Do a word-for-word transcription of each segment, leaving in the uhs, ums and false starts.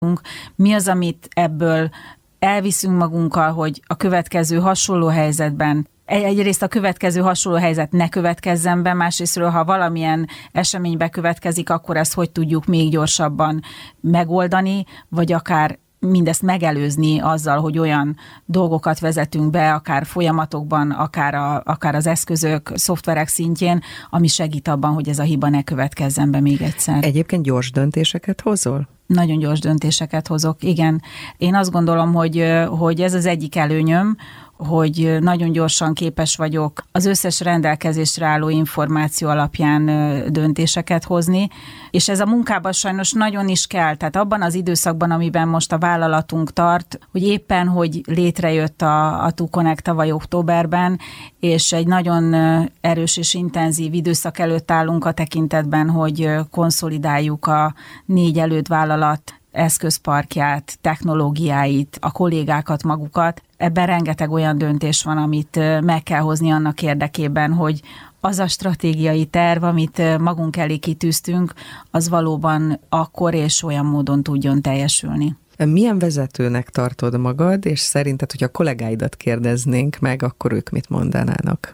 Mi az, amit ebből elviszünk magunkkal, hogy a következő hasonló helyzetben egyrészt a következő hasonló helyzet ne következzen be, másrésztről, ha valamilyen esemény bekövetkezik, akkor ezt hogy tudjuk még gyorsabban megoldani, vagy akár mindezt megelőzni azzal, hogy olyan dolgokat vezetünk be, akár folyamatokban, akár, a, akár az eszközök, szoftverek szintjén, ami segít abban, hogy ez a hiba ne következzen be még egyszer. Egyébként gyors döntéseket hozol? Nagyon gyors döntéseket hozok, igen. Én azt gondolom, hogy, hogy ez az egyik előnyöm, hogy nagyon gyorsan képes vagyok az összes rendelkezésre álló információ alapján döntéseket hozni, és ez a munkában sajnos nagyon is kell. Tehát abban az időszakban, amiben most a vállalatunk tart, hogy éppen, hogy létrejött a, a TwoConnect tavaly októberben, és egy nagyon erős és intenzív időszak előtt állunk a tekintetben, hogy konszolidáljuk a négy előtt vállalat eszközparkját, technológiáit, a kollégákat magukat. Ebben rengeteg olyan döntés van, amit meg kell hozni annak érdekében, hogy az a stratégiai terv, amit magunk elé kitűztünk, az valóban akkor és olyan módon tudjon teljesülni. Milyen vezetőnek tartod magad, és szerinted, hogy a kollégáidat kérdeznénk meg, akkor ők mit mondanának?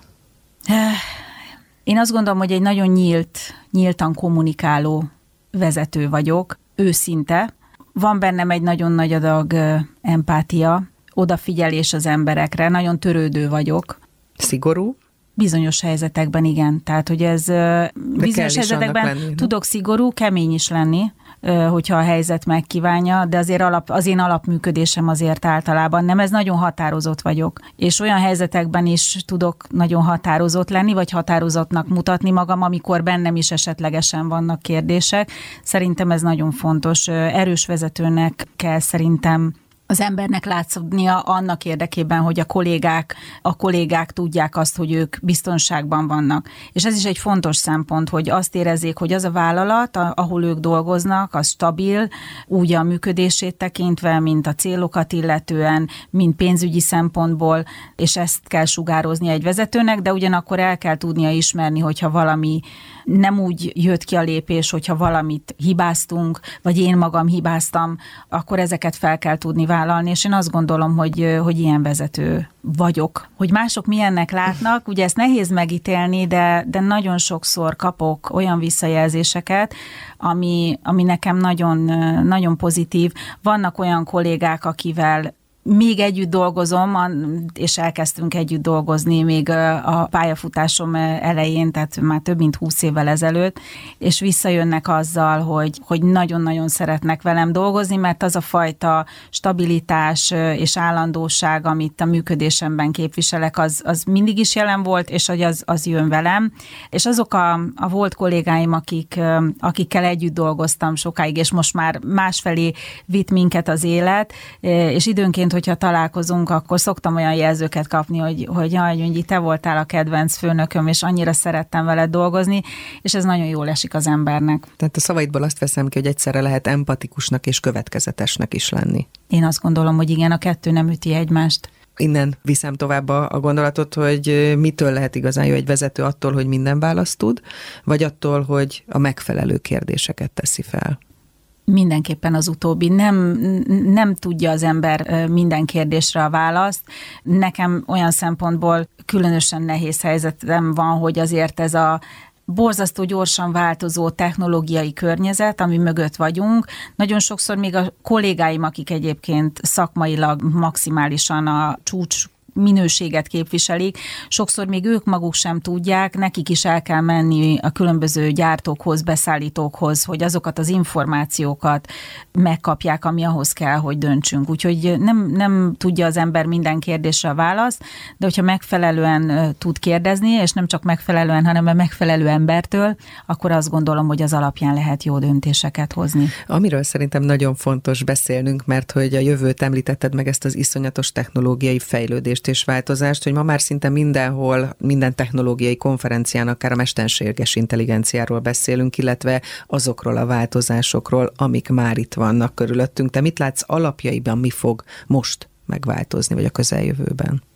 Én azt gondolom, hogy egy nagyon nyílt, nyíltan kommunikáló vezető vagyok, őszinte. Van bennem egy nagyon nagy adag empátia, odafigyelés az emberekre, nagyon törődő vagyok. Szigorú? Bizonyos helyzetekben igen. Tehát, hogy ez De bizonyos helyzetekben lenni, tudok szigorú, kemény is lenni, hogyha a helyzet megkívánja, de azért alap, az én alapműködésem azért általában nem, ez nagyon határozott vagyok. És olyan helyzetekben is tudok nagyon határozott lenni, vagy határozottnak mutatni magam, amikor bennem is esetlegesen vannak kérdések. Szerintem ez nagyon fontos. Erős vezetőnek kell szerintem az embernek látszódnia annak érdekében, hogy a kollégák, a kollégák tudják azt, hogy ők biztonságban vannak. És ez is egy fontos szempont, hogy azt érezzék, hogy az a vállalat, ahol ők dolgoznak, az stabil, úgy a működését tekintve, mint a célokat illetően, mint pénzügyi szempontból, és ezt kell sugározni egy vezetőnek, de ugyanakkor el kell tudnia ismerni, hogyha valami nem úgy jött ki a lépés, hogyha valamit hibáztunk, vagy én magam hibáztam, akkor ezeket fel kell tudni vállalni, és én azt gondolom, hogy, hogy ilyen vezető vagyok. Hogy mások milyennek látnak, ugye ezt nehéz megítélni, de, de nagyon sokszor kapok olyan visszajelzéseket, ami, ami nekem nagyon, nagyon pozitív. Vannak olyan kollégák, akivel még együtt dolgozom, és elkezdtünk együtt dolgozni még a pályafutásom elején, tehát már több mint húsz évvel ezelőtt, és visszajönnek azzal, hogy, hogy nagyon-nagyon szeretnek velem dolgozni, mert az a fajta stabilitás és állandóság, amit a működésemben képviselek, az, az mindig is jelen volt, és hogy az, az jön velem. És azok a, a volt kollégáim, akik, akikkel együtt dolgoztam sokáig, és most már másfelé vitt minket az élet, és időnként, hogyha találkozunk, akkor szoktam olyan jelzőket kapni, hogy, hogy jaj, Gyöngyi, te voltál a kedvenc főnököm, és annyira szerettem veled dolgozni, és ez nagyon jól esik az embernek. Tehát a szavaidból azt veszem ki, hogy egyszerre lehet empatikusnak és következetesnek is lenni. Én azt gondolom, hogy igen, a kettő nem üti egymást. Innen viszem tovább a, a gondolatot, hogy mitől lehet igazán jó egy vezető, attól, hogy minden választ tud, vagy attól, hogy a megfelelő kérdéseket teszi fel. Mindenképpen az utóbbi. Nem, nem tudja az ember minden kérdésre a választ. Nekem olyan szempontból különösen nehéz helyzetem van, hogy azért ez a borzasztó gyorsan változó technológiai környezet, ami mögött vagyunk. Nagyon sokszor még a kollégáim, akik egyébként szakmailag maximálisan a csúcs minőséget képviselik, sokszor még ők maguk sem tudják, nekik is el kell menni a különböző gyártókhoz, beszállítókhoz, hogy azokat az információkat megkapják, ami ahhoz kell, hogy döntsünk. Úgyhogy nem, nem tudja az ember minden kérdésre a választ, de hogyha megfelelően tud kérdezni, és nem csak megfelelően, hanem a megfelelő embertől, akkor azt gondolom, hogy az alapján lehet jó döntéseket hozni. Amiről szerintem nagyon fontos beszélnünk, mert hogy a jövőt említetted meg, ezt az iszonyatos technológiai fejlődést és változást, hogy ma már szinte mindenhol, minden technológiai konferencián akár a mesterséges intelligenciáról beszélünk, illetve azokról a változásokról, amik már itt vannak körülöttünk. Te mit látsz alapjaiban, mi fog most megváltozni, vagy a közeljövőben?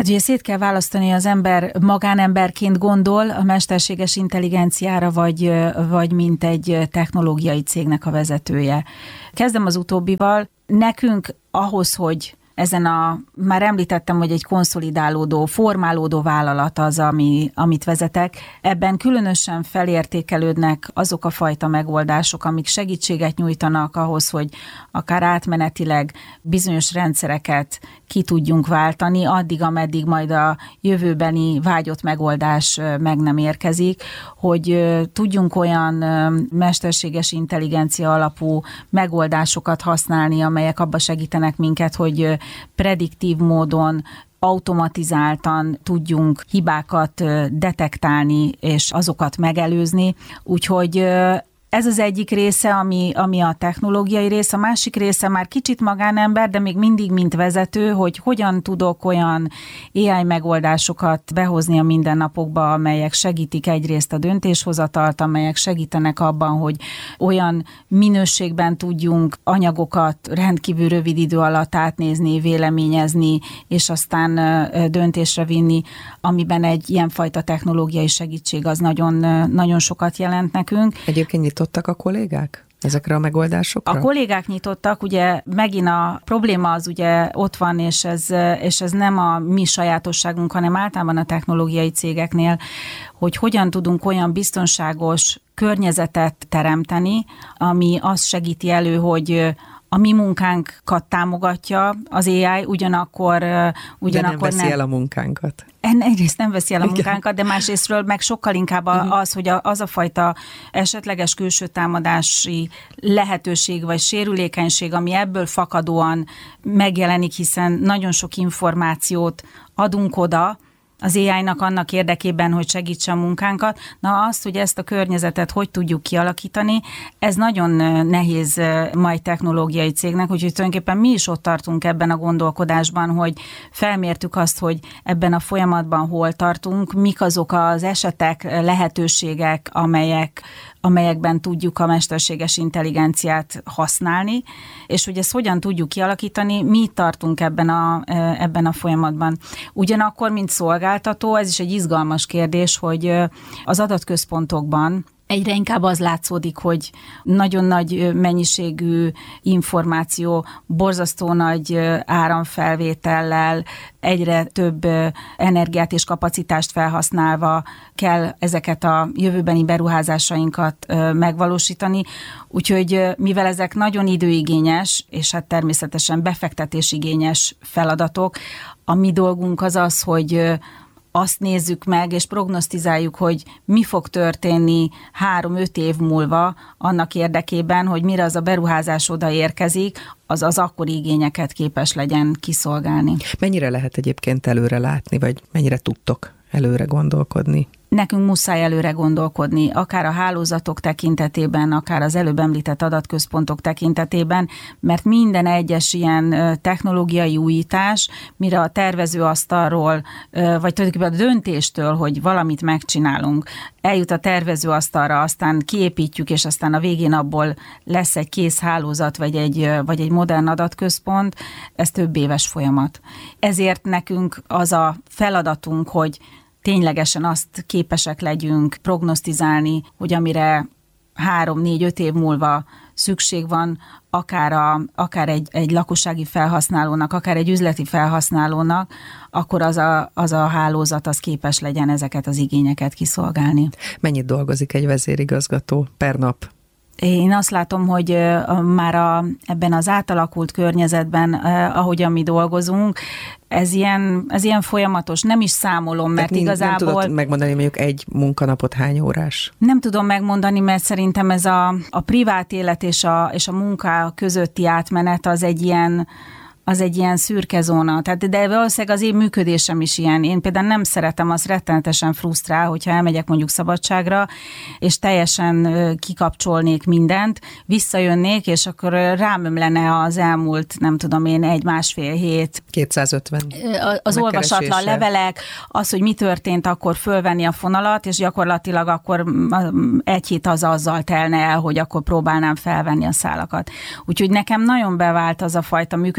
Hát ugye szét kell választani, az ember magánemberként gondol a mesterséges intelligenciára, vagy, vagy mint egy technológiai cégnek a vezetője. Kezdem az utóbbival. Nekünk ahhoz, hogy ezen a, már említettem, hogy egy konszolidálódó, formálódó vállalat az, ami, amit vezetek. Ebben különösen felértékelődnek azok a fajta megoldások, amik segítséget nyújtanak ahhoz, hogy akár átmenetileg bizonyos rendszereket ki tudjunk váltani, addig, ameddig majd a jövőbeni vágyott megoldás meg nem érkezik, hogy tudjunk olyan mesterséges intelligencia alapú megoldásokat használni, amelyek abba segítenek minket, hogy prediktív módon, automatizáltan tudjunk hibákat detektálni, és azokat megelőzni. Úgyhogy ez az egyik része, ami, ami a technológiai része, a másik része már kicsit magánember, de még mindig mint vezető, hogy hogyan tudok olyan á i megoldásokat behozni a mindennapokba, amelyek segítik egyrészt a döntéshozatalt, amelyek segítenek abban, hogy olyan minőségben tudjunk anyagokat rendkívül rövid idő alatt átnézni, véleményezni, és aztán döntésre vinni, amiben egy ilyenfajta technológiai segítség az nagyon, nagyon sokat jelent nekünk. Egyébként nyitottak a kollégák ezekre a megoldásokra? A kollégák nyitottak, ugye megint a probléma az ugye ott van, és ez, és ez nem a mi sajátosságunk, hanem általában a technológiai cégeknél, hogy hogyan tudunk olyan biztonságos környezetet teremteni, ami azt segíti elő, hogy a mi munkánkat támogatja az á i, ugyanakkor... ugyanakkor de nem veszi nem, el a munkánkat. Egyrészt nem veszi el a munkánkat, de másrésztről meg sokkal inkább az, hogy az a fajta esetleges külső támadási lehetőség vagy sérülékenység, ami ebből fakadóan megjelenik, hiszen nagyon sok információt adunk oda az á i-nak annak érdekében, hogy segítse a munkánkat. Na azt, hogy ezt a környezetet hogy tudjuk kialakítani, ez nagyon nehéz mai technológiai cégnek, úgyhogy tulajdonképpen mi is ott tartunk ebben a gondolkodásban, hogy felmértük azt, hogy ebben a folyamatban hol tartunk, mik azok az esetek, lehetőségek, amelyek amelyekben tudjuk a mesterséges intelligenciát használni, és hogy ezt hogyan tudjuk kialakítani, mi tartunk ebben a, ebben a folyamatban. Ugyanakkor, mint szolgáltató, ez is egy izgalmas kérdés, hogy az adatközpontokban egyre inkább az látszódik, hogy nagyon nagy mennyiségű információ, borzasztó nagy áramfelvétellel, egyre több energiát és kapacitást felhasználva kell ezeket a jövőbeni beruházásainkat megvalósítani. Úgyhogy mivel ezek nagyon időigényes, és hát természetesen befektetésigényes feladatok, a mi dolgunk az az, hogy azt nézzük meg, és prognosztizáljuk, hogy mi fog történni három-öt év múlva annak érdekében, hogy mire az a beruházás oda érkezik, az az akkori igényeket képes legyen kiszolgálni. Mennyire lehet egyébként előre látni, vagy mennyire tudtok előre gondolkodni? Nekünk muszáj előre gondolkodni, akár a hálózatok tekintetében, akár az előbb említett adatközpontok tekintetében, mert minden egyes ilyen technológiai újítás, mire a tervezőasztalról, vagy tulajdonképpen a döntéstől, hogy valamit megcsinálunk, eljut a tervezőasztalra, aztán kiépítjük, és aztán a végén abból lesz egy kész hálózat, vagy egy, vagy egy modern adatközpont, ez több éves folyamat. Ezért nekünk az a feladatunk, hogy ténylegesen azt képesek legyünk prognosztizálni, hogy amire három, négy, öt év múlva szükség van, akár, a, akár egy, egy lakossági felhasználónak, akár egy üzleti felhasználónak, akkor az a, az a hálózat az képes legyen ezeket az igényeket kiszolgálni. Mennyit dolgozik egy vezérigazgató per nap? Én azt látom, hogy már a, ebben az átalakult környezetben, ahogyan mi dolgozunk, ez ilyen, ez ilyen folyamatos, nem is számolom, mert Tehát igazából... Nem tudod megmondani, mondjuk egy munkanapot hány órás? Nem tudom megmondani, mert szerintem ez a, a privát élet és a, és a munka közötti átmenet az egy ilyen... az egy ilyen szürke zóna. Tehát, de valószínűleg az én működésem is ilyen. Én például nem szeretem, az rettenetesen frusztrál, hogyha elmegyek mondjuk szabadságra, és teljesen kikapcsolnék mindent, visszajönnék, és akkor rám ömlene az elmúlt, nem tudom én, egy-másfél hét. kétszázötven. Az olvasatlan levelek, az, hogy mi történt, akkor fölvenni a fonalat, és gyakorlatilag akkor egy hét az azzal telne el, hogy akkor próbálnám felvenni a szálakat. Úgyhogy nekem nagyon bevált az a fajta működés. Én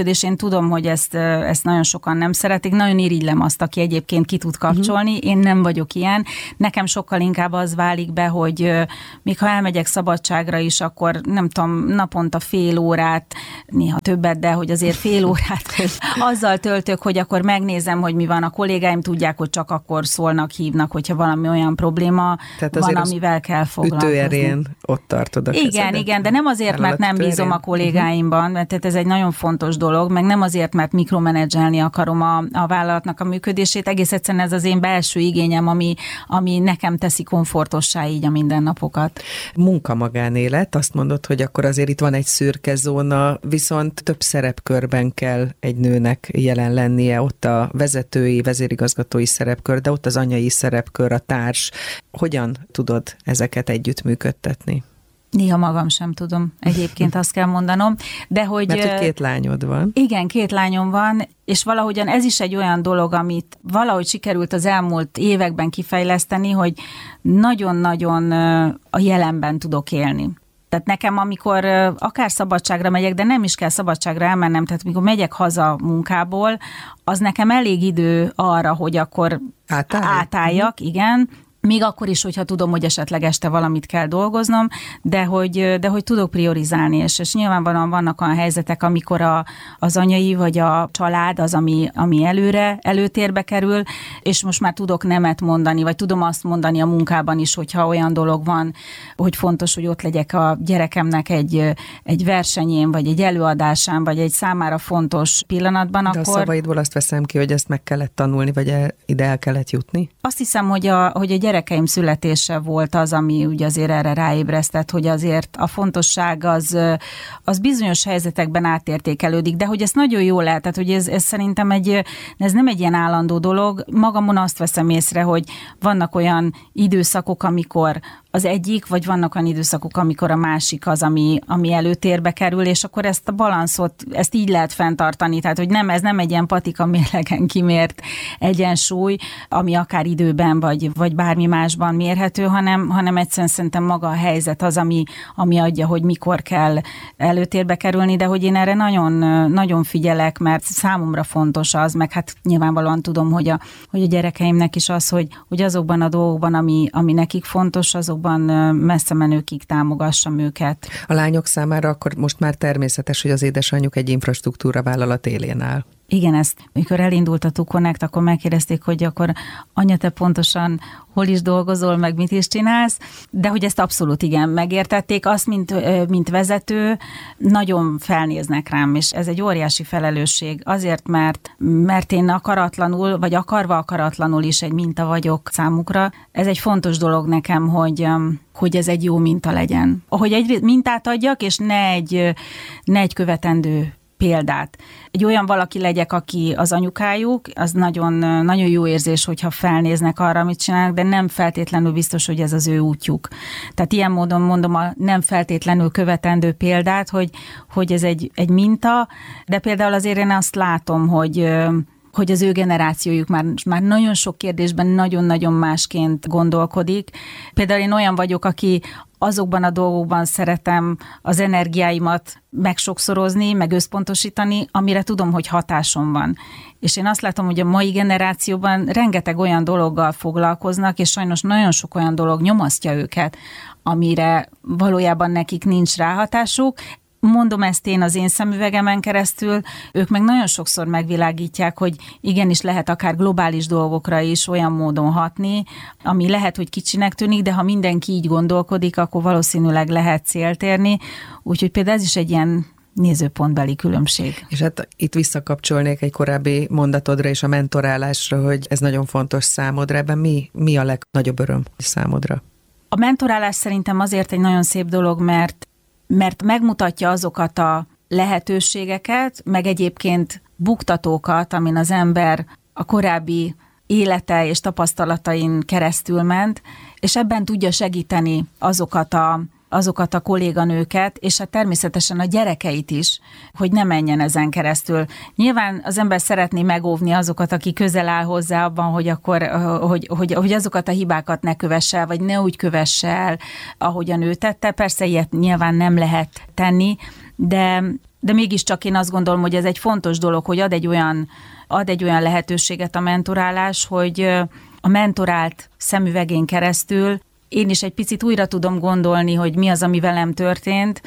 tudom, hogy ezt, ezt nagyon sokan nem szeretik, nagyon irigylem azt, aki egyébként ki tud kapcsolni, én nem vagyok ilyen. Nekem sokkal inkább az válik be, hogy még ha elmegyek szabadságra is, akkor nem tudom, naponta fél órát, néha többet, de hogy azért fél órát azzal töltök, hogy akkor megnézem, hogy mi van. A kollégáim tudják, hogy csak akkor szólnak, hívnak, hogyha valami olyan probléma tehát van, amivel kell foglalkozni. Ütőerén ott tartod a Igen, kezedet. Igen, de nem azért, mert nem bízom a kollégáimban, mert ez egy nagyon fontos dolog, meg nem azért, mert mikromenedzselni akarom a, a vállalatnak a működését, egész egyszerűen ez az én belső igényem, ami, ami nekem teszi komfortossá így a mindennapokat. Munka-magánélet, azt mondod, hogy akkor azért itt van egy szürke zóna, viszont több szerepkörben kell egy nőnek jelen lennie, ott a vezetői, vezérigazgatói szerepkör, de ott az anyai szerepkör, a társ. Hogyan tudod ezeket együttműködtetni? Néha magam sem tudom, egyébként azt kell mondanom, de hogy... Mert hogy két lányod van. Igen, két lányom van, és valahogyan ez is egy olyan dolog, amit valahogy sikerült az elmúlt években kifejleszteni, hogy nagyon-nagyon a jelenben tudok élni. Tehát nekem, amikor akár szabadságra megyek, de nem is kell szabadságra elmennem, tehát amikor megyek haza munkából, az nekem elég idő arra, hogy akkor Átállj? átálljak, igen, még akkor is, hogyha tudom, hogy esetleg este valamit kell dolgoznom, de hogy, de hogy tudok priorizálni, és, és nyilvánvalóan vannak olyan helyzetek, amikor a, az anyai vagy a család az, ami, ami előre, előtérbe kerül, és most már tudok nemet mondani, vagy tudom azt mondani a munkában is, hogyha olyan dolog van, hogy fontos, hogy ott legyek a gyerekemnek egy, egy versenyén, vagy egy előadásán, vagy egy számára fontos pillanatban, de akkor... De a szavaidból azt veszem ki, hogy ezt meg kellett tanulni, vagy el, ide el kellett jutni? Azt hiszem, hogy a, hogy a gyerekeim születése volt az, ami ugye azért erre ráébresztett, hogy azért a fontosság az, az bizonyos helyzetekben átértékelődik, de hogy ez nagyon jól lehet, tehát hogy ez, ez szerintem egy, ez nem egy ilyen állandó dolog. Magamon azt veszem észre, hogy vannak olyan időszakok, amikor az egyik, vagy vannak olyan időszakok, amikor a másik az, ami, ami előtérbe kerül, és akkor ezt a balanszot, ezt így lehet fenntartani, tehát hogy nem, ez nem egy ilyen patika mérlegen kimért egyensúly, ami akár időben, vagy, vagy bármi másban mérhető, hanem, hanem egyszerűen szerintem maga a helyzet az, ami, ami adja, hogy mikor kell előtérbe kerülni, de hogy én erre nagyon, nagyon figyelek, mert számomra fontos az, meg hát nyilvánvalóan tudom, hogy a, hogy a gyerekeimnek is az, hogy, hogy azokban a dolgokban, ami, ami nekik fontos, azokban messze menőkig támogassam őket. A lányok számára akkor most már természetes, hogy az édesanyjuk egy infrastruktúra vállalat élén áll. Igen, ezt, mikor elindult a TwoConnect, akkor megkérdezték, hogy akkor anya, te pontosan hol is dolgozol, meg mit is csinálsz, de hogy ezt abszolút igen, megértették. Azt, mint, mint vezető, nagyon felnéznek rám, és ez egy óriási felelősség. Azért, mert, mert én akaratlanul, vagy akarva akaratlanul is egy minta vagyok számukra. Ez egy fontos dolog nekem, hogy, hogy ez egy jó minta legyen. Hogy egy mintát adjak, és ne egy, ne egy követendő példát. Egy olyan valaki legyek, aki az anyukájuk, az nagyon, nagyon jó érzés, hogyha felnéznek arra, amit csinálnak, de nem feltétlenül biztos, hogy ez az ő útjuk. Tehát ilyen módon mondom a nem feltétlenül követendő példát, hogy, hogy ez egy, egy minta, de például azért én azt látom, hogy hogy az ő generációjuk már, már nagyon sok kérdésben nagyon-nagyon másként gondolkodik. Például én olyan vagyok, aki azokban a dolgokban szeretem az energiáimat megsokszorozni, meg összpontosítani, amire tudom, hogy hatásom van. És én azt látom, hogy a mai generációban rengeteg olyan dologgal foglalkoznak, és sajnos nagyon sok olyan dolog nyomasztja őket, amire valójában nekik nincs ráhatásuk. Mondom ezt én az én szemüvegemen keresztül, ők meg nagyon sokszor megvilágítják, hogy igenis lehet akár globális dolgokra is olyan módon hatni, ami lehet, hogy kicsinek tűnik, de ha mindenki így gondolkodik, akkor valószínűleg lehet célt érni. Úgyhogy például ez is egy ilyen nézőpontbeli különbség. És hát itt visszakapcsolnék egy korábbi mondatodra és a mentorálásra, hogy ez nagyon fontos számodra. Ebben mi, mi a legnagyobb öröm számodra? A mentorálás szerintem azért egy nagyon szép dolog, mert mert megmutatja azokat a lehetőségeket, meg egyébként buktatókat, amin az ember a korábbi élete és tapasztalatain keresztül ment, és ebben tudja segíteni azokat a, azokat a kolléganőket, és hát természetesen a gyerekeit is, hogy ne menjen ezen keresztül. Nyilván az ember szeretné megóvni azokat, aki közel áll hozzá abban, hogy, akkor, hogy, hogy, hogy azokat a hibákat ne kövesse el, vagy ne úgy kövesse el, ahogyan ő tette. Persze ilyet nyilván nem lehet tenni, de de mégiscsak én azt gondolom, hogy ez egy fontos dolog, hogy ad egy olyan, ad egy olyan lehetőséget a mentorálás, hogy a mentorált szemüvegén keresztül én is egy picit újra tudom gondolni, hogy mi az, ami velem történt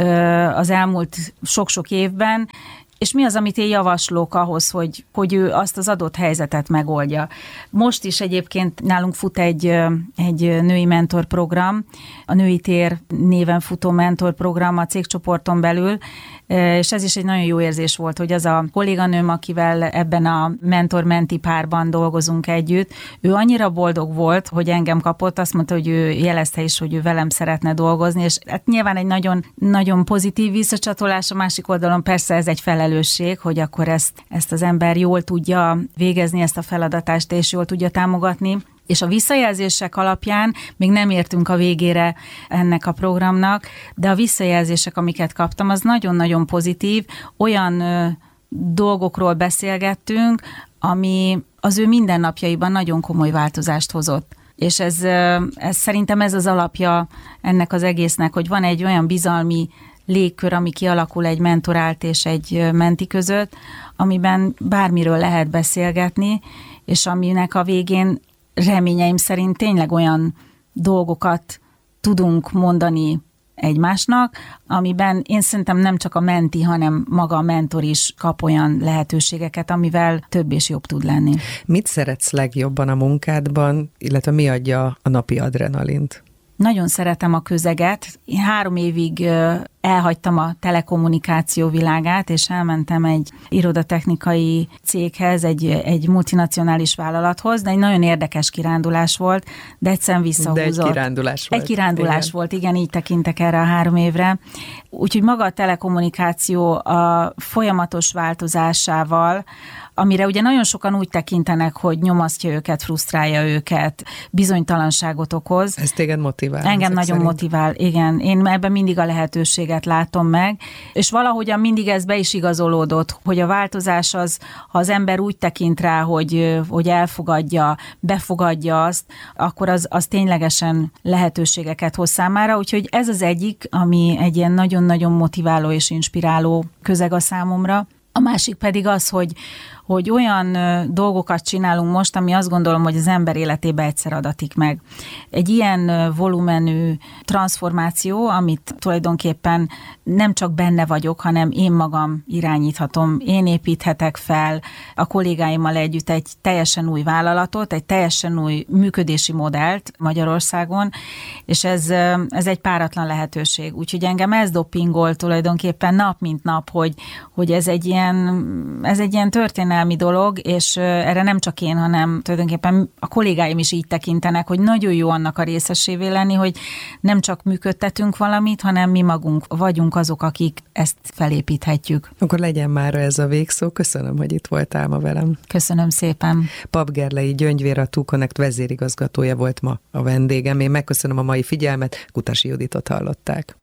az elmúlt sok-sok évben, és mi az, amit én javaslok ahhoz, hogy, hogy ő azt az adott helyzetet megoldja. Most is egyébként nálunk fut egy, egy női mentorprogram, a Női Tér néven futó mentorprogram a cégcsoporton belül, és ez is egy nagyon jó érzés volt, hogy az a kolléganőm, akivel ebben a mentor-menti párban dolgozunk együtt, ő annyira boldog volt, hogy engem kapott, azt mondta, hogy ő jelezte is, hogy ő velem szeretne dolgozni, és hát nyilván egy nagyon, nagyon pozitív visszacsatolás, a másik oldalon persze ez egy felelősség, hogy akkor ezt, ezt az ember jól tudja végezni, ezt a feladatást, és jól tudja támogatni. És a visszajelzések alapján még nem értünk a végére ennek a programnak, de a visszajelzések, amiket kaptam, az nagyon-nagyon pozitív. Olyan ö, dolgokról beszélgettünk, ami az ő mindennapjaiban nagyon komoly változást hozott. És ez, ö, ez szerintem ez az alapja ennek az egésznek, hogy van egy olyan bizalmi légkör, ami kialakul egy mentorált és egy menti között, amiben bármiről lehet beszélgetni, és aminek a végén reményeim szerint tényleg olyan dolgokat tudunk mondani egymásnak, amiben én szerintem nem csak a menti, hanem maga a mentor is kap olyan lehetőségeket, amivel több és jobb tud lenni. Mit szeretsz legjobban a munkádban, illetve mi adja a napi adrenalint? Nagyon szeretem a közeget. Én három évig elhagytam a telekommunikáció világát, és elmentem egy irodatechnikai céghez, egy, egy multinacionális vállalathoz, de egy nagyon érdekes kirándulás volt, de egyszerűen visszahúzott. De egy kirándulás volt. Egy kirándulás igen. volt, igen, így tekintek erre a három évre. Úgyhogy maga a telekommunikáció a folyamatos változásával, amire ugye nagyon sokan úgy tekintenek, hogy nyomasztja őket, frusztrálja őket, bizonytalanságot okoz. Ez téged motivál. Engem nagyon szerint. motivál, igen. Én ebben mindig a lehetőséget látom meg, és valahogyan mindig ez be is igazolódott, hogy a változás az, ha az ember úgy tekint rá, hogy, hogy elfogadja, befogadja azt, akkor az, az ténylegesen lehetőségeket hoz számára, úgyhogy ez az egyik, ami egy ilyen nagyon-nagyon motiváló és inspiráló közeg a számomra. A másik pedig az, hogy, hogy olyan dolgokat csinálunk most, ami azt gondolom, hogy az ember életébe egyszer adatik meg. Egy ilyen volumenű transformáció, amit tulajdonképpen nem csak benne vagyok, hanem én magam irányíthatom, én építhetek fel a kollégáimmal együtt egy teljesen új vállalatot, egy teljesen új működési modellt Magyarországon, és ez, ez egy páratlan lehetőség. Úgyhogy engem ez dopingol tulajdonképpen nap mint nap, hogy, hogy ez egy ilyen, ez egy ilyen történelmi dolog, és erre nem csak én, hanem tulajdonképpen a kollégáim is így tekintenek, hogy nagyon jó annak a részesévé lenni, hogy nem csak működtetünk valamit, hanem mi magunk vagyunk azok, akik ezt felépíthetjük. Akkor legyen már ez a végszó. Köszönöm, hogy itt voltál ma velem. Köszönöm szépen. Pap Gerlei Gyöngyvér, a TwoConnect vezérigazgatója volt ma a vendégem. Én megköszönöm a mai figyelmet, Kutasi Juditot hallották.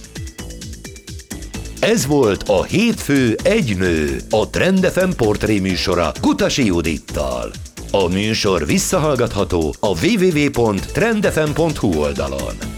Ez volt a Hétfő egy nő, a Trend ef em portré műsora Kutasi Judittal. A műsor visszahallgatható a double-u double-u double-u pont trend f m pont h u oldalon.